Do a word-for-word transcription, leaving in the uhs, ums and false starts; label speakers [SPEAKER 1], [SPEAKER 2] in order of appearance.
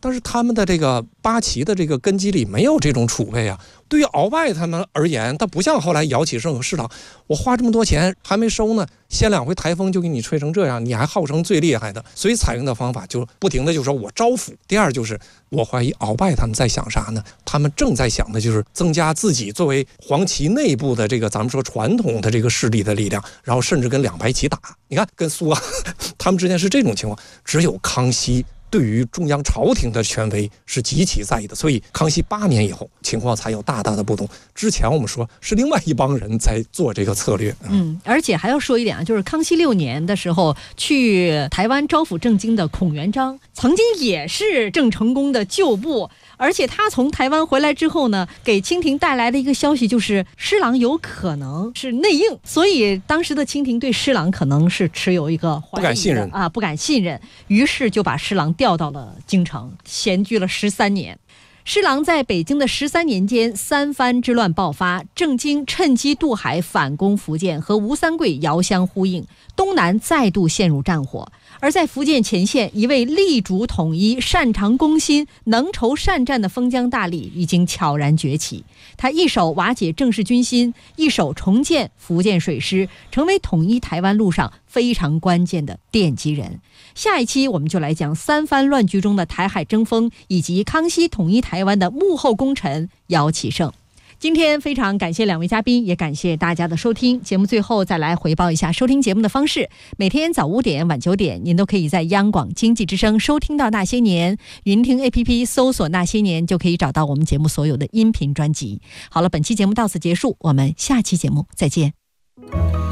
[SPEAKER 1] 但是他们的这个八旗的这个根基里没有这种储备啊。对于鳌拜他们而言，他不像后来姚启圣和施琅，我花这么多钱还没收呢，先两回台风就给你吹成这样，你还号称最厉害的，所以采用的方法就不停的就说我招抚。第二就是我怀疑鳌拜他们在想啥呢？他们正在想的就是增加自己作为黄旗内部的这个咱们说传统的这个势力的力量，然后甚至跟两白旗打。你看跟苏啊他们之间是这种情况，只有康熙对于中央朝廷的权威是极其在意的，所以康熙八年以后情况才有大大的不同。之前我们说是另外一帮人在做这个策略。
[SPEAKER 2] 嗯，而且还要说一点啊，就是康熙六年的时候去台湾招抚郑经的孔元璋，曾经也是郑成功的旧部。而且他从台湾回来之后呢，给清廷带来的一个消息就是施琅有可能是内应，所以当时的清廷对施琅可能是持有一个怀疑的
[SPEAKER 1] 不敢信任
[SPEAKER 2] 啊，不敢信任，于是就把施琅调到了京城，闲居了十三年。施琅在北京的十三年间，三藩之乱爆发，郑经趁机渡海反攻福建，和吴三桂遥相呼应，东南再度陷入战火。而在福建前线，一位力主统一、擅长攻心、能筹善战的封疆大吏已经悄然崛起。他一手瓦解郑氏军心，一手重建福建水师，成为统一台湾路上非常关键的奠基人。下一期我们就来讲三藩乱局中的台海争锋，以及康熙统一台湾的幕后功臣姚启圣。今天非常感谢两位嘉宾，也感谢大家的收听。节目最后再来回报一下收听节目的方式：每天早五点、晚九点，您都可以在央广经济之声收听到《那些年》，云听 A P P 搜索《那些年》就可以找到我们节目所有的音频专辑。好了，本期节目到此结束，我们下期节目再见。